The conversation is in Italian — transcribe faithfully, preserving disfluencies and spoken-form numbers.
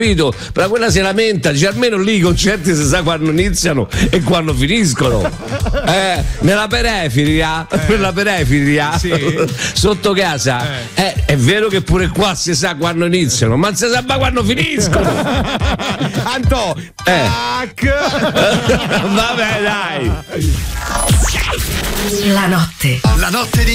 però quella si lamenta, dice almeno lì i concerti si sa quando iniziano e quando finiscono. Eh, nella periferia, eh. nella periferia sì. sotto casa eh. Eh, è vero che pure qua si sa quando iniziano, ma non si sa mai quando finiscono. Anto, eh. tac. Vabbè, dai. La notte. La notte di